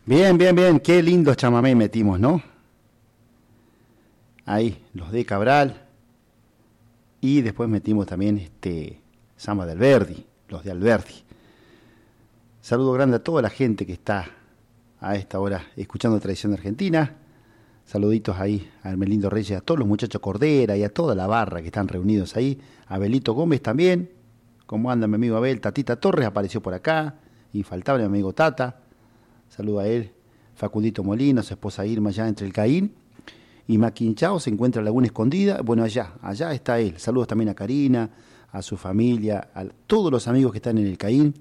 Bien, bien, bien. Qué lindos chamamé metimos, ¿no? Ahí, los de Cabral. Y después metimos también Samba de Alberdi, los de Alberdi. Saludo grande a toda la gente que está a esta hora escuchando Tradición Argentina. Saluditos ahí a Hermelindo Reyes, a todos los muchachos Cordera y a toda la barra que están reunidos ahí. A Abelito Gómez también. ¿Cómo anda mi amigo Abel? Tatita Torres apareció por acá. Infaltable mi amigo Tata. Saludo a él. Facundito Molino, su esposa Irma, allá entre el Caín y Maquinchao se encuentra en Laguna Escondida. Bueno, allá está él. Saludos también a Karina, a su familia, a todos los amigos que están en el Caín.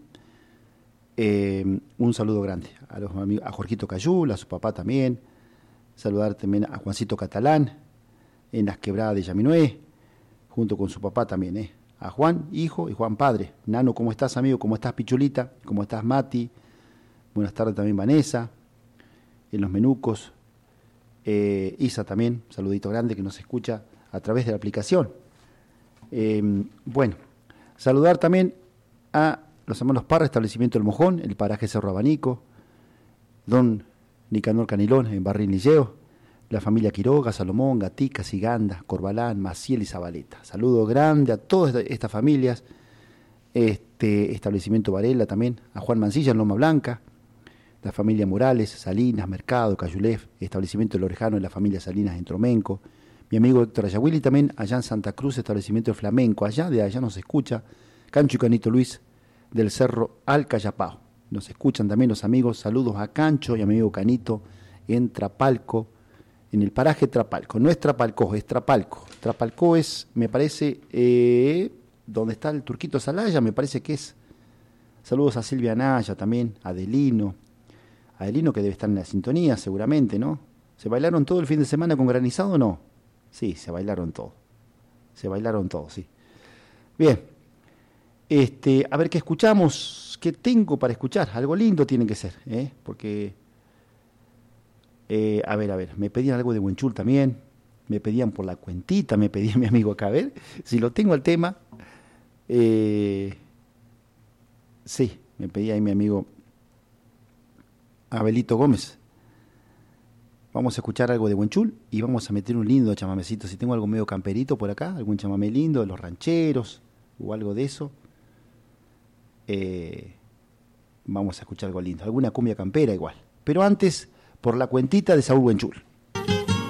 Un saludo grande a los amigos, a Jorgito Cayul, a su papá también. Saludar también a Juancito Catalán en las quebradas de Yaminué, junto con su papá también, a Juan, hijo, y Juan, padre. Nano, ¿cómo estás, amigo? ¿Cómo estás, Pichulita? ¿Cómo estás, Mati? Buenas tardes también, Vanessa, en los Menucos. Isa también, saludito grande que nos escucha a través de la aplicación. Bueno, saludar también a los hermanos Parra, establecimiento del Mojón, el paraje Cerro Abanico, don Nicanor Canilón en Barrín Liceo, la familia Quiroga, Salomón, Gatica, Siganda, Corbalán, Maciel y Zabaleta. Saludo grande a todas estas familias, establecimiento Varela también, a Juan Mancilla en Loma Blanca, la familia Morales, Salinas, Mercado, Cayulef, establecimiento del Orejano en la familia Salinas en Tromenco, mi amigo Héctor Ayahuili también, allá en Santa Cruz, establecimiento del Flamenco, de allá nos escucha, Cancho y Canito Luis, del Cerro Alcayapao, nos escuchan también los amigos, saludos a Cancho y a mi amigo Canito en Trapalco, en el paraje Trapalco, no es Trapalco, es Trapalco, Trapalco es, me parece, donde está el Turquito Salaya, me parece que es, saludos a Silvia Naya también, a Adelino que debe estar en la sintonía seguramente, ¿no? ¿Se bailaron todo el fin de semana con granizado o no? Sí, se bailaron todo, sí. Bien, a ver qué escuchamos, qué tengo para escuchar, algo lindo tiene que ser, porque, a ver, me pedían algo de Huenchul también, me pedían por la cuentita, me pedía mi amigo acá, a ver, si lo tengo al tema, sí, me pedía ahí mi amigo Abelito Gómez. Vamos a escuchar algo de Huenchul y vamos a meter un lindo chamamecito. Si tengo algo medio camperito por acá, algún chamamé lindo de los rancheros o algo de eso, vamos a escuchar algo lindo. Alguna cumbia campera igual. Pero antes, por la cuentita de Saúl Huenchul.